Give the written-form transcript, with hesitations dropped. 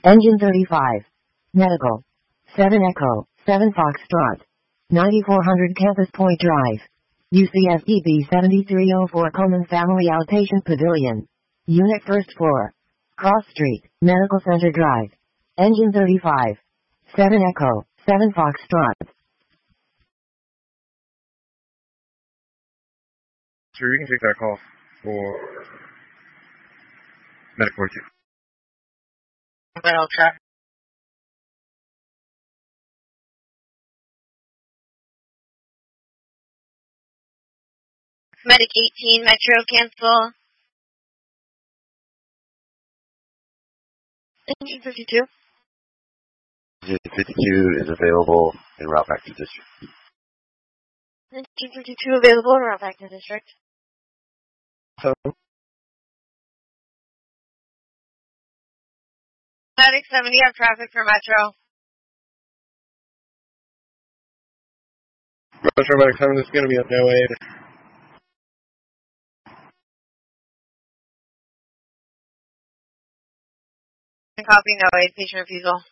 Engine 35. Medical. 7 Echo, 7 Foxtrot. 9400 Campus Point Drive. UCSDB 7304 Coleman Family Outpatient Pavilion. Unit First Floor. Cross Street, Medical Center Drive. Engine 35. 7 Echo, 7 Foxtrot. Sure, you can take that call for Medic 42. Well, traffic. Medic 18, Metro, cancel. Engine 52. Engine 52 is available in route back to district. Engine 52 available, route back to district. So, Medic 70, have traffic for Metro. Metro Medic 7 is going to be up no way. Copy, no aid, patient refusal.